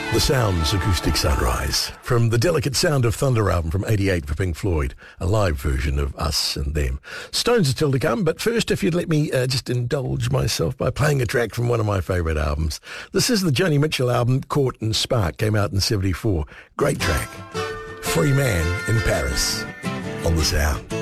The Sounds Acoustic Sunrise from the Delicate Sound of Thunder album from 88 for Pink Floyd, a live version of Us and Them. Stones are still to come, but first, if you'd let me just indulge myself by playing a track from one of my favourite albums. This is the Joni Mitchell album, Court and Spark, came out in 74. Great track. Free Man in Paris on The Sound.